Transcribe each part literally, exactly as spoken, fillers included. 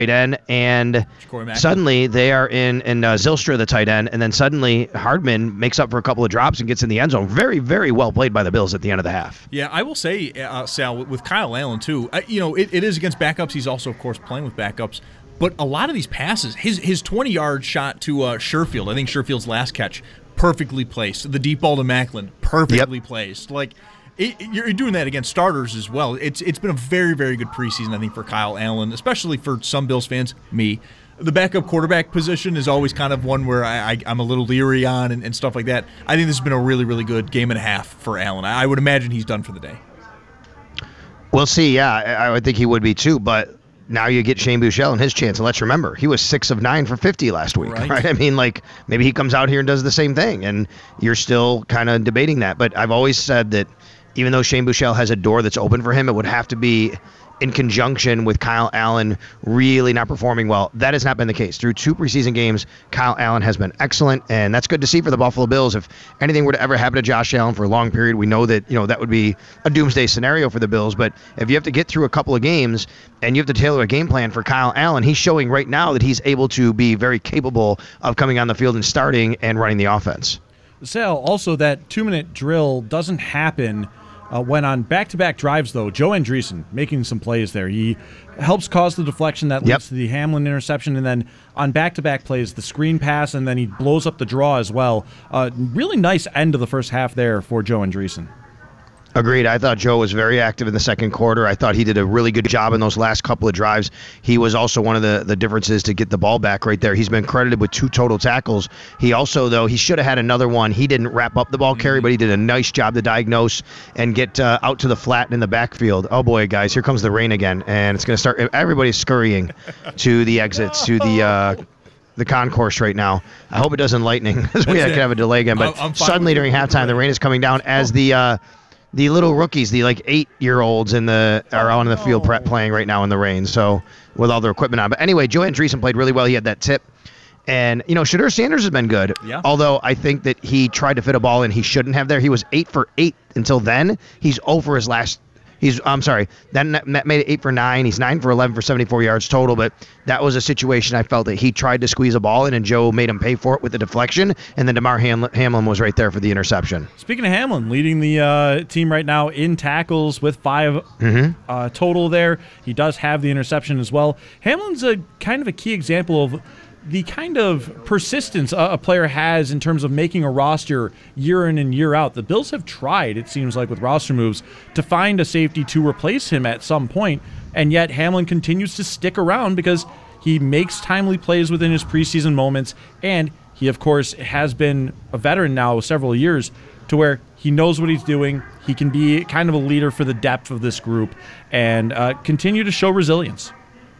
end, and suddenly they are in, in uh, Zylstra, the tight end, and then suddenly Hardman makes up for a couple of drops and gets in the end zone. Very, very well played by the Bills at the end of the half. Yeah, I will say, uh, Sal, with Kyle Allen, too, I, you know, it, it is against backups. He's also, of course, playing with backups. But a lot of these passes, his his twenty-yard shot to uh, Sherfield, I think Sherfield's last catch, perfectly placed. The deep ball to Macklin, perfectly yep. placed. Like, It, you're doing that against starters as well. It's It's been a very, very good preseason, I think, for Kyle Allen, especially for some Bills fans, me. The backup quarterback position is always kind of one where I, I, I'm a little leery on and, and stuff like that. I think this has been a really, really good game and a half for Allen. I, I would imagine he's done for the day. We'll see, yeah. I, I would think he would be too, but now you get Shane Buechele and his chance. And let's remember, he was six of nine for fifty last week, right? right? I mean, like, maybe he comes out here and does the same thing, and you're still kind of debating that. But I've always said that even though Shane Buechele has a door that's open for him, it would have to be in conjunction with Kyle Allen really not performing well. That has not been the case. Through two preseason games, Kyle Allen has been excellent, and that's good to see for the Buffalo Bills. If anything were to ever happen to Josh Allen for a long period, we know that, you know, that would be a doomsday scenario for the Bills. But if you have to get through a couple of games and you have to tailor a game plan for Kyle Allen, he's showing right now that he's able to be very capable of coming on the field and starting and running the offense. Sal, also that two-minute drill doesn't happen Uh, when on back-to-back drives, though. Joe Andreessen making some plays there. He helps cause the deflection that leads yep. to the Hamlin interception, and then on back-to-back plays, the screen pass, and then he blows up the draw as well. Uh, really nice end of the first half there for Joe Andreessen. Agreed. I thought Joe was very active in the second quarter. I thought he did a really good job in those last couple of drives. He was also one of the, the differences to get the ball back right there. He's been credited with two total tackles. He also, though, he should have had another one. He didn't wrap up the ball carry, but he did a nice job to diagnose and get uh, out to the flat in the backfield. Oh, boy, guys, here comes the rain again, and it's going to start. Everybody's scurrying to the exits, to the uh, the concourse right now. I hope it doesn't lightning because we could have a delay again. But I'm, I'm suddenly during halftime, the rain is coming down as the uh, – the little rookies, the like eight-year-olds in the are out in the field prep playing right now in the rain, so with all their equipment on. But anyway, Joe Andreessen played really well. He had that tip. And, you know, Shedeur Sanders has been good, yeah. although I think that he tried to fit a ball in he shouldn't have there. He was eight for eight until then. He's over his last He's, I'm sorry, then that made it eight for nine. He's nine for eleven for seventy-four yards total, but that was a situation I felt that he tried to squeeze a ball in, and Joe made him pay for it with the deflection, and then DeMar Hamlin, Hamlin was right there for the interception. Speaking of Hamlin, leading the uh, team right now in tackles with five mm-hmm. uh, total there. He does have the interception as well. Hamlin's a kind of a key example of the kind of persistence a player has in terms of making a roster year in and year out. The Bills have tried, it seems like, with roster moves to find a safety to replace him at some point, and yet Hamlin continues to stick around because he makes timely plays within his preseason moments, and he, of course, has been a veteran now several years to where he knows what he's doing. He can be kind of a leader for the depth of this group and uh, continue to show resilience.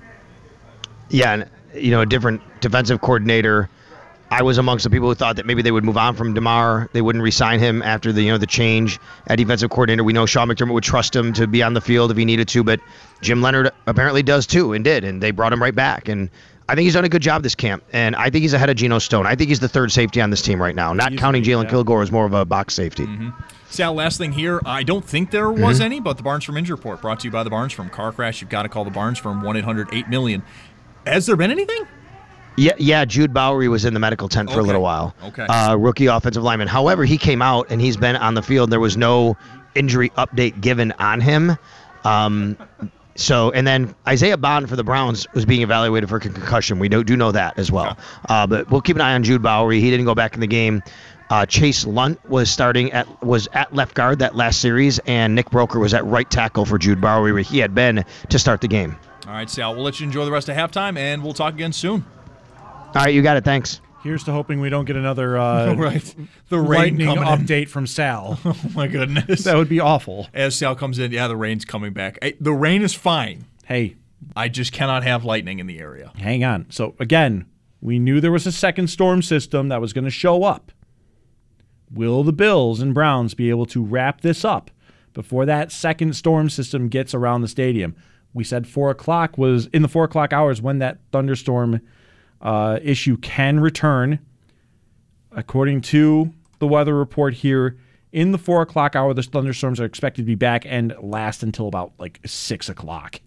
Yeah, and you know, a different defensive coordinator. I was amongst the people who thought that maybe they would move on from DeMar. They wouldn't re-sign him after the, you know, the change at defensive coordinator. We know Sean McDermott would trust him to be on the field if he needed to, but Jim Leonard apparently does too, and did, and they brought him right back. And I think he's done a good job this camp, and I think he's ahead of Geno Stone. I think he's the third safety on this team right now, not he's counting Jalen yeah. Kilgore as more of a box safety. Mm-hmm. Sal, last thing here. I don't think there was mm-hmm. any, but the Barnes Firm Injury Report brought to you by the Barnes Firm. Car crash, you've got to call the Barnes Firm, one eight hundred eight million. Has there been anything? Yeah, yeah. Jude Bowery was in the medical tent for okay. a little while. Okay. Uh, rookie offensive lineman. However, he came out and he's been on the field. There was no injury update given on him. Um, so, and then Isaiah Bond for the Browns was being evaluated for concussion. We do, do know that as well. Okay. Uh, but we'll keep an eye on Jude Bowery. He didn't go back in the game. Uh, Chase Lunt was starting at was at left guard that last series, and Nick Broker was at right tackle for Jude Bowery, where he had been to start the game. All right, Sal, we'll let you enjoy the rest of halftime, and we'll talk again soon. All right, you got it. Thanks. Here's to hoping we don't get another uh, right. the rain lightning update in. from Sal. Oh, my goodness. That would be awful. As Sal comes in, yeah, the rain's coming back. Hey, the rain is fine. Hey. I just cannot have lightning in the area. Hang on. So, again, we knew there was a second storm system that was going to show up. Will the Bills and Browns be able to wrap this up before that second storm system gets around the stadium? We said four o'clock was in the four o'clock hours when that thunderstorm uh, issue can return. According to the weather report here, in the four o'clock hour, the thunderstorms are expected to be back and last until about like six o'clock.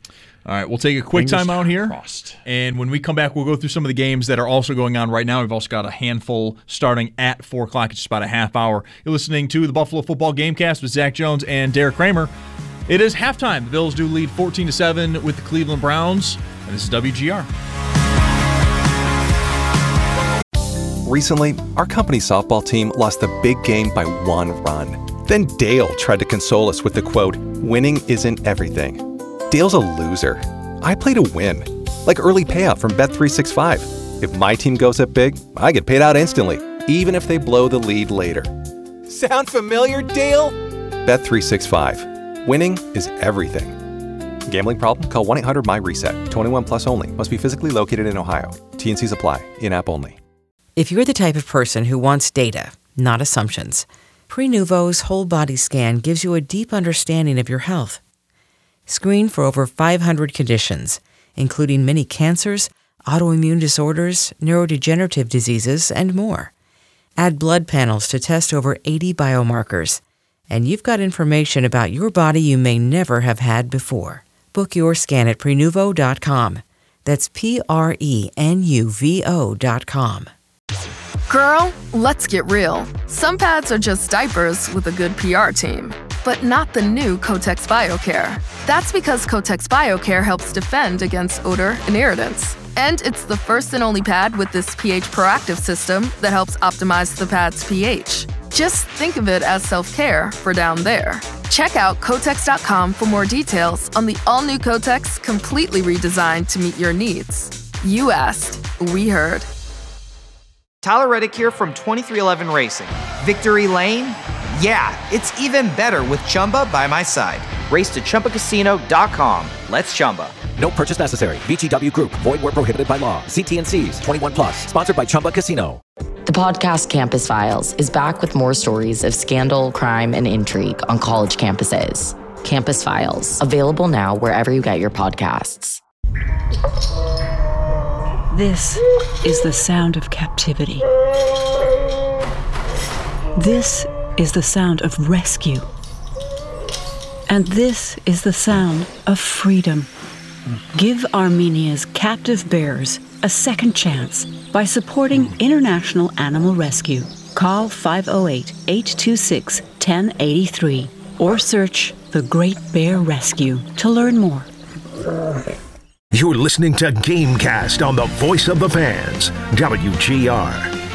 All right, we'll take a quick Fingers time out here. crossed. And when we come back, we'll go through some of the games that are also going on right now. We've also got a handful starting at four o'clock. It's just about a half hour. You're listening to the Buffalo Football Gamecast with Zach Jones and Derek Kramer. It is halftime. The Bills do lead fourteen to seven with the Cleveland Browns. And this is W G R. Recently, our company softball team lost the big game by one run. Then Dale tried to console us with the quote, "Winning isn't everything." Dale's a loser. I play to win. Like early payout from Bet three sixty-five. If my team goes up big, I get paid out instantly, even if they blow the lead later. Sound familiar, Dale? Bet three sixty-five. Winning is everything. Gambling problem? Call one eight hundred M Y reset. twenty-one plus only. Must be physically located in Ohio. T and Cs apply. In-app only. If you're the type of person who wants data, not assumptions, Prenuvo's whole body scan gives you a deep understanding of your health. Screen for over five hundred conditions, including many cancers, autoimmune disorders, neurodegenerative diseases, and more. Add blood panels to test over eighty biomarkers, and you've got information about your body you may never have had before. Book your scan at Prenuvo dot com. That's P R E N U V O dot com. Girl, let's get real. Some pads are just diapers with a good P R team, but not the new Kotex BioCare. That's because Kotex BioCare helps defend against odor and irritants. And it's the first and only pad with this pH proactive system that helps optimize the pad's pH. Just think of it as self-care for down there. Check out Kotex dot com for more details on the all-new Kotex, completely redesigned to meet your needs. You asked, we heard. Tyler Reddick here from twenty-three eleven Racing. Victory Lane? Yeah, it's even better with Chumba by my side. Race to Chumba Casino dot com. Let's Chumba. No purchase necessary. V G W Group. Void where prohibited by law. See T and Cs. twenty-one plus. Sponsored by Chumba Casino. The podcast Campus Files is back with more stories of scandal, crime, and intrigue on college campuses. Campus Files. Available now wherever you get your podcasts. This is the sound of captivity. This is the sound of rescue. And this is the sound of freedom. Give Armenia's captive bears a second chance by supporting International Animal Rescue. Call five oh eight, eight two six, one oh eight three or search The Great Bear Rescue to learn more. You're listening to Gamecast on the Voice of the Fans, W G R.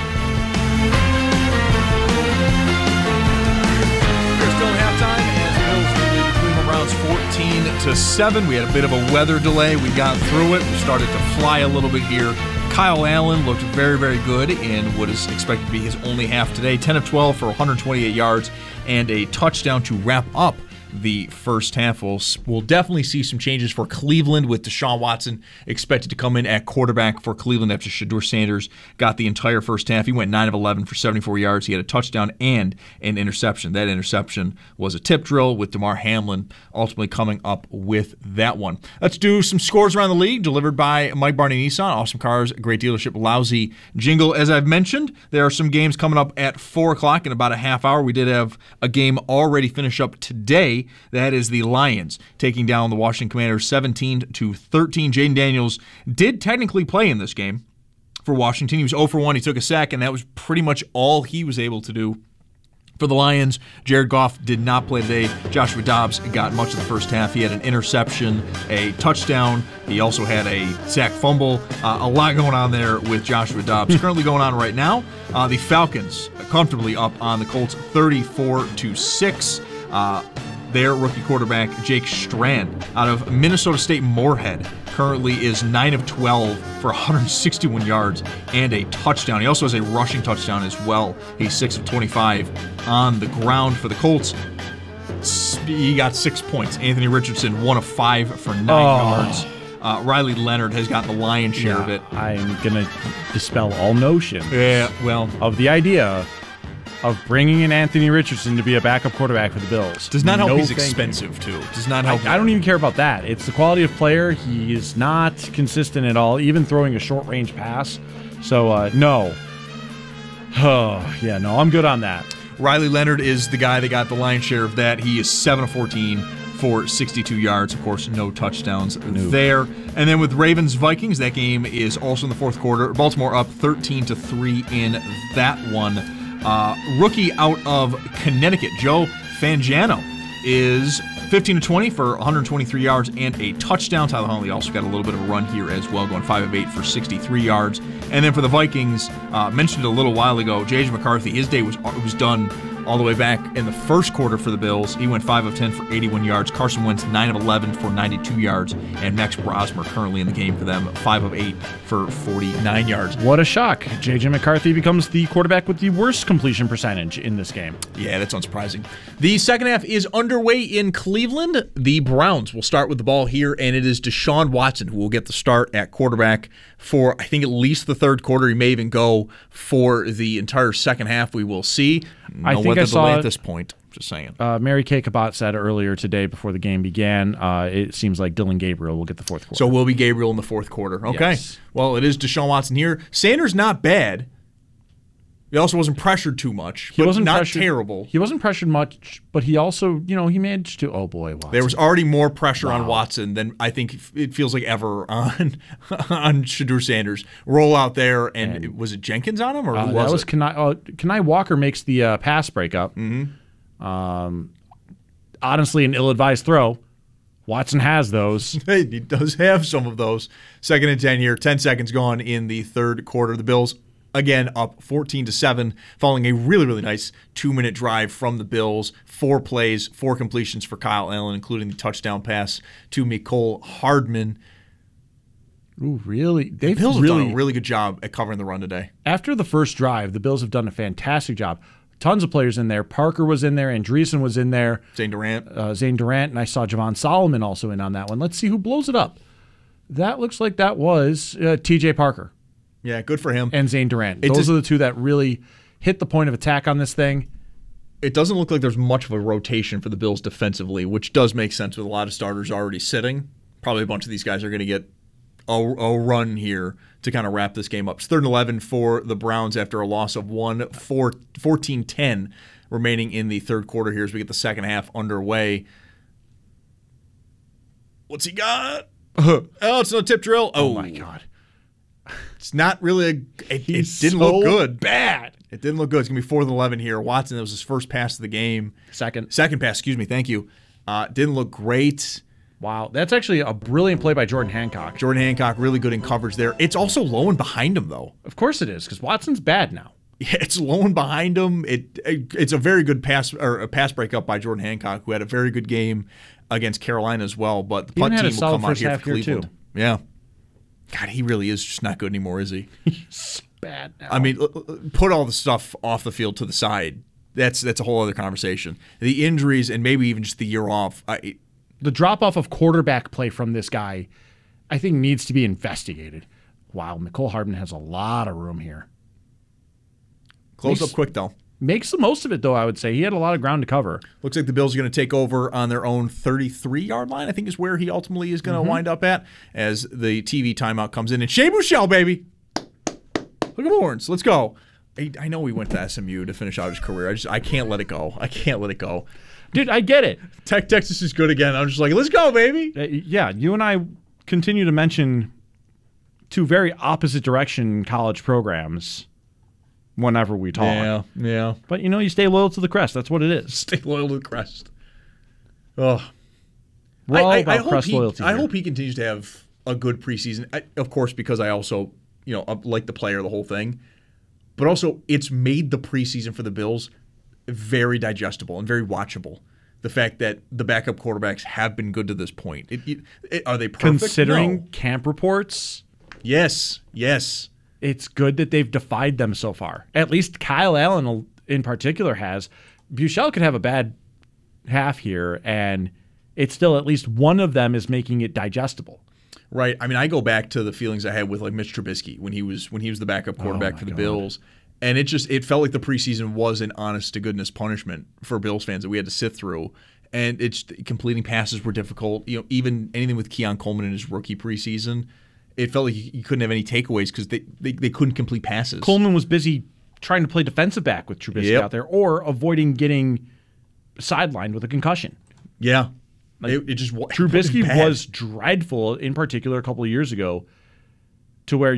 We're still at halftime as the Bills lead the Cleveland Browns fourteen to seven. We had a bit of a weather delay. We got through it. We started to fly a little bit here. Kyle Allen looked very, very good in what is expected to be his only half today. ten of twelve for one hundred twenty-eight yards and a touchdown to wrap up the first half. We'll, we'll definitely see some changes for Cleveland with Deshaun Watson expected to come in at quarterback for Cleveland after Shedeur Sanders got the entire first half. He went nine of eleven for seventy-four yards. He had a touchdown and an interception. That interception was a tip drill with Damar Hamlin ultimately coming up with that one. Let's do some scores around the league delivered by Mike Barney Nissan. Awesome Cars, great dealership, lousy jingle. As I've mentioned, there are some games coming up at four o'clock in about a half hour. We did have a game already finish up today. That is the Lions taking down the Washington Commanders seventeen to thirteen. Jaden Daniels did technically play in this game for Washington. He was zero for one. He took a sack, and that was pretty much all he was able to do. For the Lions, Jared Goff did not play today. Joshua Dobbs got much of the first half. He had an interception, a touchdown. He also had a sack fumble. Uh, a lot going on there with Joshua Dobbs. Currently going on right now, uh, the Falcons comfortably up on the Colts thirty-four to six. Uh, Their rookie quarterback, Jake Strand, out of Minnesota State Moorhead, currently is nine of twelve for one hundred sixty-one yards and a touchdown. He also has a rushing touchdown as well. He's six of twenty-five on the ground for the Colts. He got six points. Anthony Richardson, one of five for nine Oh. yards. Uh, Riley Leonard has gotten the lion's share Yeah, of it. I'm going to dispel all notion Yeah, well, of the idea of bringing in Anthony Richardson to be a backup quarterback for the Bills. does not help No, he's thank you. expensive, too. Does not help. I, I don't even care about that. It's the quality of player. He is not consistent at all, even throwing a short-range pass. So, uh, no. Oh, yeah, no, I'm good on that. Riley Leonard is the guy that got the lion's share of that. He is seven of fourteen for sixty-two yards. Of course, no touchdowns there. And then with Ravens-Vikings, that game is also in the fourth quarter. Baltimore up thirteen to three in that one. Uh, rookie out of Connecticut, Joe Fangano, is fifteen to twenty for one hundred twenty-three yards and a touchdown. Tyler Huntley also got a little bit of a run here as well, going five of eight for sixty-three yards. And then for the Vikings, uh, mentioned a little while ago, J J McCarthy, his day was was done all the way back in the first quarter for the Bills. He went five of ten for eighty-one yards. Carson Wentz, nine of eleven for ninety-two yards. And Max Brosmer currently in the game for them, five of eight for forty-nine yards. What a shock. J J McCarthy becomes the quarterback with the worst completion percentage in this game. Yeah, that's unsurprising. The second half is underway in Cleveland. The Browns will start with the ball here, and it is Deshaun Watson who will get the start at quarterback for, I think, at least the third quarter. He may even go for the entire second half. We will see. No I think weather I saw delay at this point. Just saying. Uh, Mary Kay Cabot said earlier today before the game began, uh, it seems like Dylan Gabriel will get the fourth quarter. So will be Gabriel in the fourth quarter. Okay. Yes. Well, it is Deshaun Watson here. Sanders not bad. He also wasn't pressured too much. He but wasn't not pressured, terrible. He wasn't pressured much, but he also, you know, he managed to. Oh boy, Watson. There was already more pressure Wow. on Watson than I think it feels like ever on on Shadur Sanders. Roll out there, and, and was it Jenkins on him or uh, who was that was it? Kenai, uh, Kenai Walker makes the uh, pass breakup. Mm-hmm. Um, honestly, an ill-advised throw. Watson has those. He does have some of those. Second and ten here. Ten seconds gone in the third quarter. The Bills again up fourteen to seven, following a really, really nice two-minute drive from the Bills. Four plays, four completions for Kyle Allen, including the touchdown pass to Mecole Hardman. Ooh, really? The They've Bills really, have done a really good job at covering the run today. After the first drive, the Bills have done a fantastic job. Tons of players in there. Parker was in there. Andreessen was in there. Zane Durant. Uh, Zane Durant, and I saw Javon Solomon also in on that one. Let's see who blows it up. That looks like that was uh, T J Parker. Yeah, good for him. And Zane Durant. It Those just, are the two that really hit the point of attack on this thing. It doesn't look like there's much of a rotation for the Bills defensively, which does make sense with a lot of starters already sitting. Probably a bunch of these guys are going to get a, a run here to kind of wrap this game up. It's third and eleven for the Browns after a loss of one, fourteen ten remaining in the third quarter here as we get the second half underway. What's he got? Oh, it's no tip drill. Oh, Oh, my God. It's not really a, it, it didn't so look good. Bad. It didn't look good. It's going to be fourth and eleven here. Watson, that was his first pass of the game. Second. Second pass, excuse me. Thank you. Uh, didn't look great. Wow. That's actually a brilliant play by Jordan Hancock. Jordan Hancock really good in coverage there. It's also low and behind him, though. Of course it is, because Watson's bad now. Yeah, it's low and behind him. It, it It's a very good pass or a pass breakup by Jordan Hancock, who had a very good game against Carolina as well. But the punt Even had a team will solid come out first here half for here, Cleveland. too. Yeah. God, he really is just not good anymore, is he? He's bad now. I mean, l- l- put all the stuff off the field to the side. That's that's a whole other conversation. The injuries and maybe even just the year off. I, the drop-off of quarterback play from this guy, I think, needs to be investigated. Wow, Mecole Hardman has a lot of room here. Close Makes- up quick, though. Makes the most of it, though, I would say. He had a lot of ground to cover. Looks like the Bills are going to take over on their own thirty-three-yard line, I think is where he ultimately is going to Mm-hmm. wind up at as the T V timeout comes in. And Shea Buechele, baby. Look at Lawrence. Let's go. I, I know he went to S M U to finish out his career. I just I can't let it go. I can't let it go. Dude, I get it. Tech Texas is good again. I'm just like, let's go, baby. Uh, yeah, you and I continue to mention two very opposite direction college programs whenever we talk. Yeah, yeah. But, you know, you stay loyal to the crest. That's what it is. Stay loyal to the crest. Oh. We're all about hope crest he, loyalty I here. hope he continues to have a good preseason. I, of course, because I also, you know, like the player, the whole thing. But also, it's made the preseason for the Bills very digestible and very watchable. The fact that the backup quarterbacks have been good to this point. It, it, it, are they perfect? Considering No. camp reports, Yes, yes. it's good that they've defied them so far. At least Kyle Allen in particular has. Buechele could have a bad half here, and it's still at least one of them is making it digestible. Right. I mean, I go back to the feelings I had with like Mitch Trubisky when he was when he was the backup quarterback Oh, my for the God. Bills. And it just it felt like the preseason was an honest to goodness punishment for Bills fans that we had to sit through. And it's completing passes were difficult. You know, even anything with Keon Coleman in his rookie preseason, it felt like you, you couldn't have any takeaways because they, they they couldn't complete passes. Coleman was busy trying to play defensive back with Trubisky Yep. out there or avoiding getting sidelined with a concussion. Yeah. Like, it, it just Trubisky was, was dreadful, in particular, a couple of years ago, to where